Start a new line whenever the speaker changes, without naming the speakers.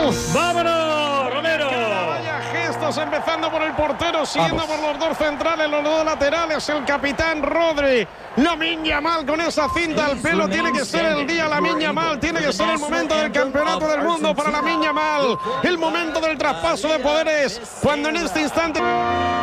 ¡Vámonos, Romero!
Vaya gestos, empezando por el portero, siguiendo por los dos centrales, los dos laterales, el capitán Rodri. Lamine Yamal con esa cinta al pelo, tiene que ser el día Lamine Yamal, tiene que ser el momento del campeonato del mundo para Lamine Yamal, el momento del traspaso de poderes, cuando en este instante...